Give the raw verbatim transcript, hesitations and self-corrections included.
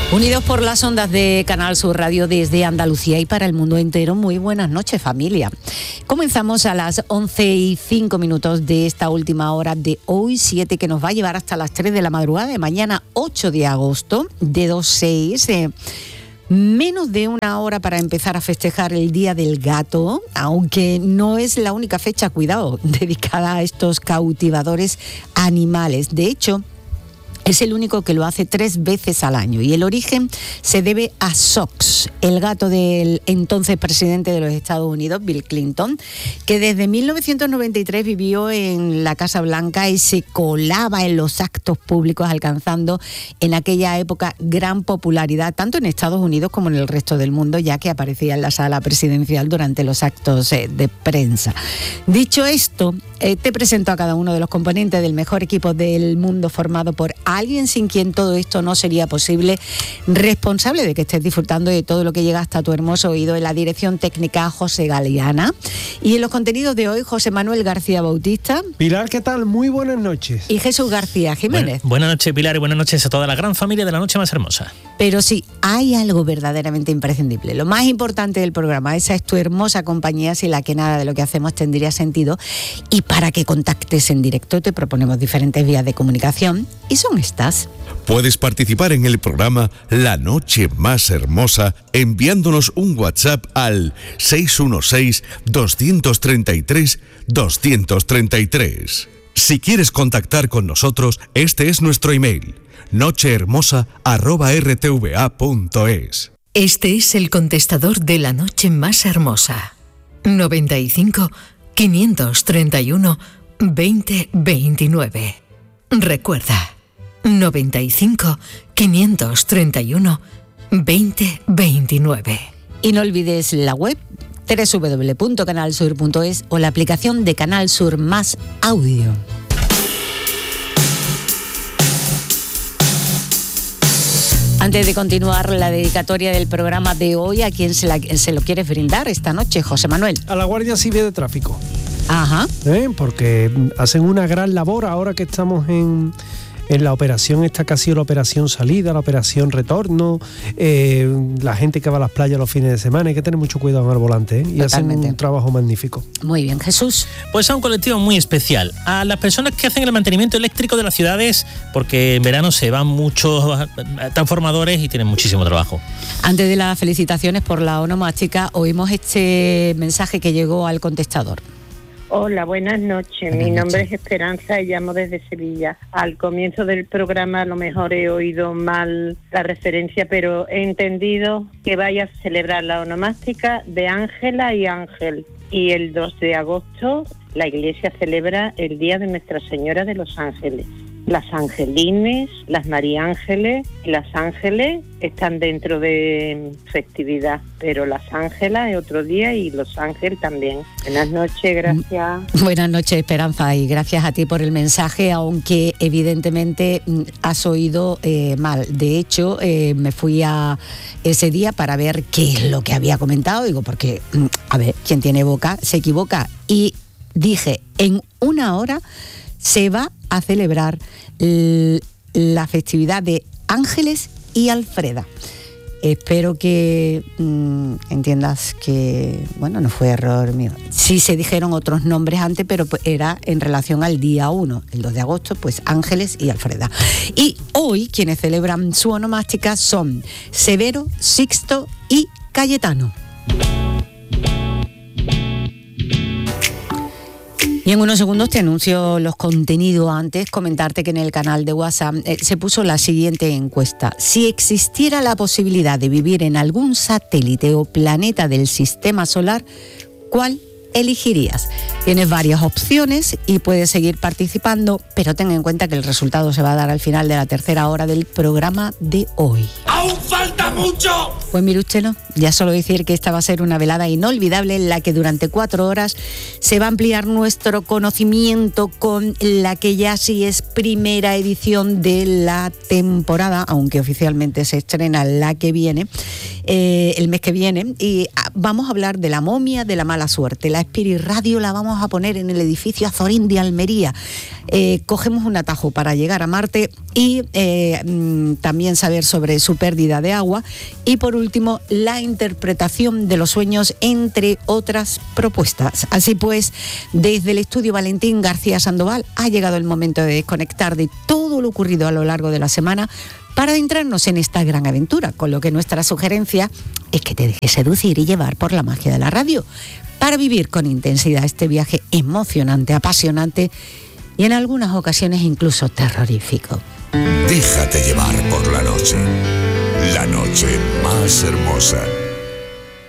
Unidos por las ondas de Canal Sur Radio desde Andalucía y para el mundo entero, muy buenas noches, familia. Comenzamos a las once y cinco minutos de esta última hora de hoy, siete, que nos va a llevar hasta las tres de la madrugada de mañana, ocho de agosto, de dos seis. Eh, menos de una hora para empezar a festejar el Día del Gato, aunque no es la única fecha, cuidado, dedicada a estos cautivadores animales. De hecho, es el único que lo hace tres veces al año y el origen se debe a Sox, el gato del entonces presidente de los Estados Unidos, Bill Clinton, que desde mil novecientos noventa y tres vivió en la Casa Blanca y se colaba en los actos públicos, alcanzando en aquella época gran popularidad, tanto en Estados Unidos como en el resto del mundo, ya que aparecía en la sala presidencial durante los actos de prensa. Dicho esto, eh, te presento a cada uno de los componentes del mejor equipo del mundo, formado por alguien sin quien todo esto no sería posible, responsable de que estés disfrutando de todo lo que llega hasta tu hermoso oído. En la dirección técnica, José Galeana, y en los contenidos de hoy, José Manuel García Bautista. Pilar, ¿qué tal? Muy buenas noches. Y Jesús García Jiménez. Bueno, buenas noches, Pilar, y buenas noches a toda la gran familia de La Noche Más Hermosa. Pero sí, hay algo verdaderamente imprescindible, lo más importante del programa. Esa es tu hermosa compañía, sin la que nada de lo que hacemos tendría sentido. Y para que contactes en directo te proponemos diferentes vías de comunicación, y son estas. Puedes participar en el programa La Noche Más Hermosa enviándonos un WhatsApp al seis uno seis, dos tres tres, dos tres tres. Si quieres contactar con nosotros, este es nuestro email: nochehermosa arroba r t v a punto es. Este es el contestador de La Noche Más Hermosa. noventa y cinco, quinientos treinta y uno, veinte veintinueve. Recuerda, noventa y cinco, quinientos treinta y uno, veinte veintinueve. Y no olvides la web doble u doble u doble u punto canal sur punto es o la aplicación de Canal Sur Más Audio. Antes de continuar la dedicatoria del programa de hoy, ¿a quién se, la, se lo quieres brindar esta noche, José Manuel? A la Guardia Civil de Tráfico. Ajá. ¿Eh? Porque hacen una gran labor ahora que estamos en, en la operación esta que ha sido la operación salida, la operación retorno, eh, la gente que va a las playas los fines de semana. Hay que tener mucho cuidado con el volante, ¿eh? Y Totalmente. hacen un trabajo magnífico. Muy bien, Jesús. Pues a un colectivo muy especial, a las personas que hacen el mantenimiento eléctrico de las ciudades, porque en verano se van muchos transformadores y tienen muchísimo trabajo. Antes de las felicitaciones por la onomástica, oímos este mensaje que llegó al contestador. Hola, buenas noches. Mi nombre es Esperanza y llamo desde Sevilla. Al comienzo del programa a lo mejor he oído mal la referencia, pero he entendido que vaya a celebrar la onomástica de Ángela y Ángel. Y el dos de agosto la iglesia celebra el Día de Nuestra Señora de los Ángeles. Las Angelines, las María Ángeles y las Ángeles están dentro de festividad, pero las Ángelas es otro día y los Ángeles también. Buenas noches, gracias. Buenas noches, Esperanza, y gracias a ti por el mensaje, aunque evidentemente has oído eh, mal. De hecho, eh, me fui a ese día para ver qué es lo que había comentado, digo, porque, a ver, quien tiene boca se equivoca, y dije, en una hora se va a celebrar l- la festividad de Ángeles y Alfreda. Espero que mmm, entiendas que, bueno, no fue error mío. Sí se dijeron otros nombres antes, pero pues era en relación al día uno, el dos de agosto, pues Ángeles y Alfreda. Y hoy quienes celebran su onomástica son Severo, Sixto y Cayetano. Y en unos segundos te anuncio los contenidos. Antes, comentarte que en el canal de WhatsApp eh, se puso la siguiente encuesta. Si existiera la posibilidad de vivir en algún satélite o planeta del sistema solar, ¿cuál elegirías? Tienes varias opciones y puedes seguir participando, pero ten en cuenta que el resultado se va a dar al final de la tercera hora del programa de hoy. ¡Aún falta mucho! Pues mire usted, no, ya solo decir que esta va a ser una velada inolvidable en la que durante cuatro horas se va a ampliar nuestro conocimiento con la que ya sí es primera edición de la temporada, aunque oficialmente se estrena la que viene, eh, el mes que viene, y vamos a hablar de la momia de la mala suerte. La Spirit Radio la vamos a poner en el edificio Azorín de Almería. eh, cogemos un atajo para llegar a Marte y eh, mm, también saber sobre su pérdida de agua. Y por último, la interpretación de los sueños, entre otras propuestas. Así pues, desde el estudio Valentín García Sandoval ha llegado el momento de desconectar de todo lo ocurrido a lo largo de la semana para adentrarnos en esta gran aventura, con lo que nuestra sugerencia es que te dejes seducir y llevar por la magia de la radio, para vivir con intensidad este viaje emocionante, apasionante y en algunas ocasiones incluso terrorífico. Déjate llevar por la noche, la noche más hermosa.